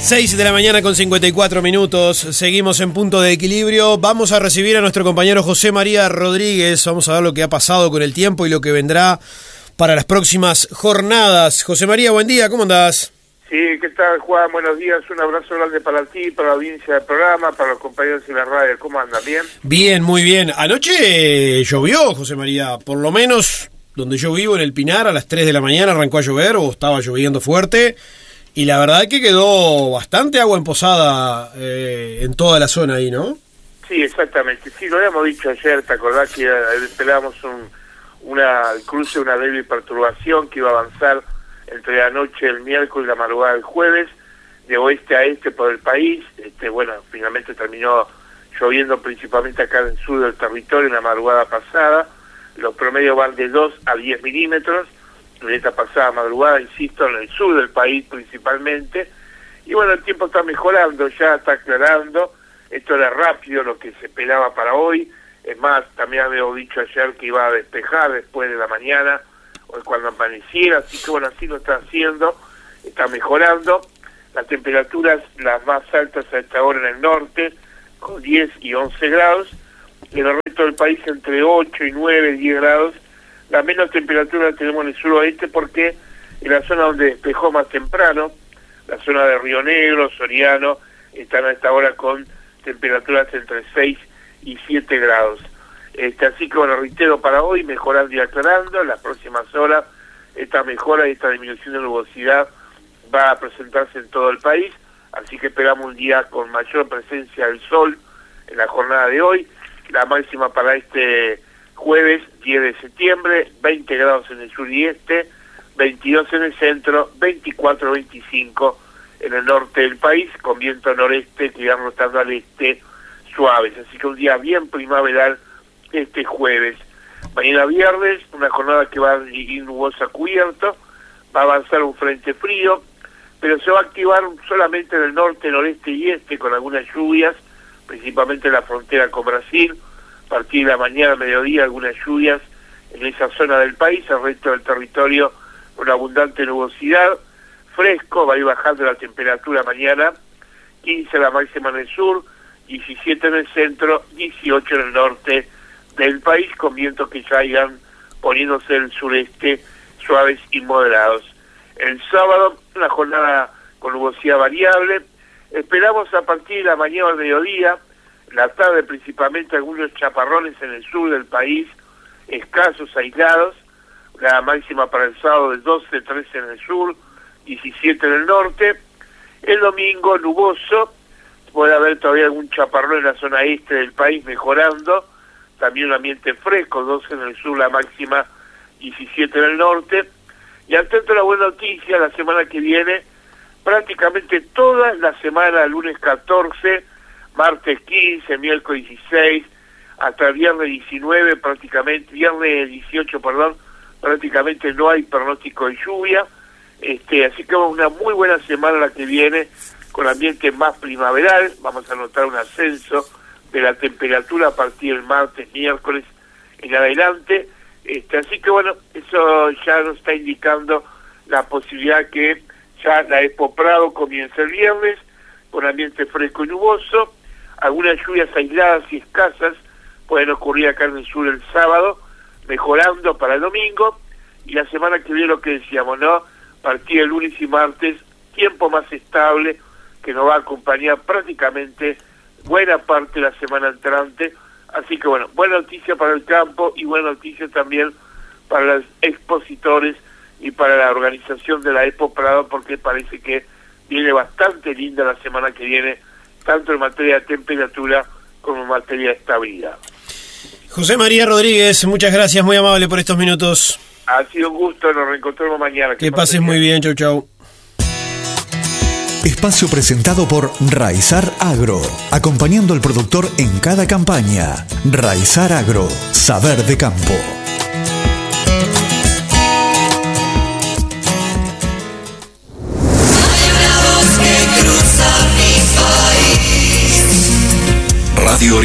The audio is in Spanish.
6 de la mañana con 54 minutos, seguimos en Punto de Equilibrio. Vamos a recibir a nuestro compañero José María Rodríguez, vamos a ver lo que ha pasado con el tiempo y lo que vendrá para las próximas jornadas. José María, buen día, ¿cómo andás? Sí, ¿qué tal, Juan? Buenos días, un abrazo grande para ti, para la audiencia del programa, para los compañeros de la radio. ¿Cómo andan? ¿Bien? Bien, muy bien. Anoche llovió, José María, por lo menos donde yo vivo, en el Pinar, a las 3 de la mañana arrancó a llover o estaba lloviendo fuerte. Y la verdad es que quedó bastante agua emposada en toda la zona ahí, ¿no? Sí, exactamente. Sí, lo habíamos dicho ayer, ¿te acordás que esperábamos el cruce de una débil perturbación que iba a avanzar entre la noche del miércoles y la madrugada del jueves, de oeste a este por el país? Bueno, finalmente terminó lloviendo principalmente acá en el sur del territorio en la madrugada pasada. Los promedios van de 2 a 10 milímetros. En esta pasada madrugada, insisto, en el sur del país principalmente. Y bueno, el tiempo está mejorando, ya está aclarando. Esto era rápido lo que se esperaba para hoy. Es más, también habíamos dicho ayer que iba a despejar después de la mañana, o cuando amaneciera. Así que bueno, así lo está haciendo, está mejorando. Las temperaturas, las más altas a esta hora en el norte, con 10 y 11 grados. Y en el resto del país entre 8 y 9, 10 grados. La menos temperatura la tenemos en el suroeste porque en la zona donde despejó más temprano, la zona de Río Negro, Soriano, están a esta hora con temperaturas entre 6 y 7 grados. Así que bueno, reitero, para hoy mejorando y aclarando. En las próximas horas esta mejora y esta disminución de nubosidad va a presentarse en todo el país, así que esperamos un día con mayor presencia del sol en la jornada de hoy. La máxima para este jueves 10 de septiembre, 20 grados en el sur y este, 22 en el centro, 24, 25 en el norte del país, con viento noreste que irán rotando al este suaves. Así que un día bien primaveral este jueves. Mañana viernes, una jornada que va a ir nubosa cubierto, va a avanzar un frente frío, pero se va a activar solamente en el norte, noreste y este, con algunas lluvias, principalmente en la frontera con Brasil. A partir de la mañana, mediodía, algunas lluvias en esa zona del país. El resto del territorio, una abundante nubosidad, fresco, va a ir bajando la temperatura mañana, 15 la máxima en el sur, 17 en el centro, 18 en el norte del país, con vientos que ya irán poniéndose en el sureste suaves y moderados. El sábado, una jornada con nubosidad variable. Esperamos a partir de la mañana al mediodía, la tarde principalmente, algunos chaparrones en el sur del país, escasos, aislados. La máxima para el sábado de 12, 13 en el sur, 17 en el norte. El domingo nuboso, puede haber todavía algún chaparrón en la zona este del país mejorando. También un ambiente fresco, 12 en el sur la máxima, 17 en el norte. Y atento a la buena noticia, la semana que viene, prácticamente toda la semana, lunes 14, martes 15, miércoles 16, hasta el viernes 19, viernes 18, prácticamente no hay pronóstico de lluvia. Así que una muy buena semana la que viene, con ambiente más primaveral. Vamos a notar un ascenso de la temperatura a partir del martes, miércoles en adelante. Así que bueno, eso ya nos está indicando la posibilidad que ya la Expo Prado comience el viernes, con ambiente fresco y nuboso. Algunas lluvias aisladas y escasas pueden ocurrir acá en el sur el sábado, mejorando para el domingo. Y la semana que viene, lo que decíamos, ¿no? A partir del lunes y martes, tiempo más estable, que nos va a acompañar prácticamente buena parte de la semana entrante. Así que bueno, buena noticia para el campo y buena noticia también para los expositores y para la organización de la Expo Prado, porque parece que viene bastante linda la semana que viene, tanto en materia de temperatura como en materia de estabilidad. José María Rodríguez, muchas gracias, muy amable por estos minutos. Ha sido un gusto, nos reencontramos mañana. Que pases muy bien, chau chau. Espacio presentado por Raizar Agro, acompañando al productor en cada campaña. Raizar Agro, saber de campo.